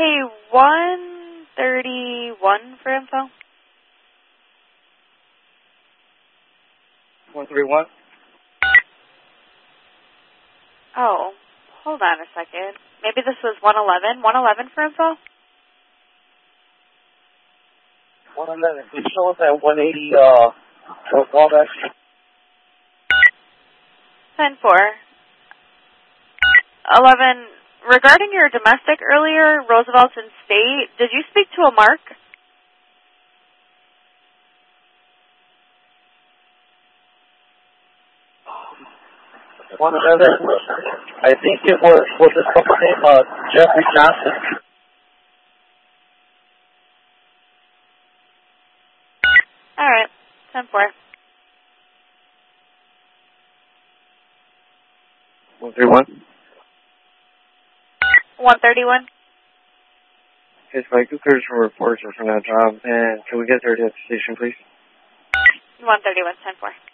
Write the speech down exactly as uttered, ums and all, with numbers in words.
Hey, one thirty-one for info. one thirty-one? Oh, hold on a second. Maybe this was one eleven. one eleven for info? one eleven. Can you show us at one eighty, uh, for callback? ten four. eleven, regarding your domestic earlier, Roosevelt and State, did you speak to a Mark? one eleven. I think it was, was this couple name, uh, Jeffrey Johnson. All right, ten four. one thirty-one? one thirty-one. Hey, Spike, who cares for reports or from that job? And can we get there to the station, please? one thirty-one, ten four.